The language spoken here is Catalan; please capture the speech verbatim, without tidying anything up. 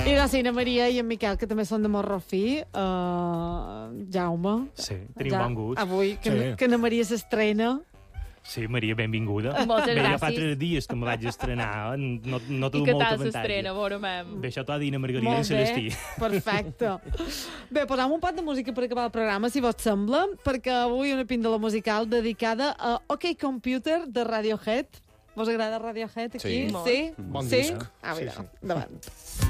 I gràcies a Maria i en Miquel, que també són de Morrofí. Uh, Jaume. Sí, teniu ja, bon gust. Avui, que, Sí. que na Maria s'estrena. Sí, Maria, benvinguda. Moltes Bé, ja gràcies. fa tres dies que me vaig estrenar, no, no I tinc que molta tal avantatge. s'estrena, veurem. Bé, això t'ho ha dit na Margarida i Molt bé, Celestí. perfecte. Bé, posam un pot de música per acabar el programa, si vos sembla, perquè avui una píndola musical dedicada a OK Computer de Radiohead. Vos agrada Radiohead aquí? Sí. Sí? Bon sí? disc. Ah, mira, Sí, sí. endavant.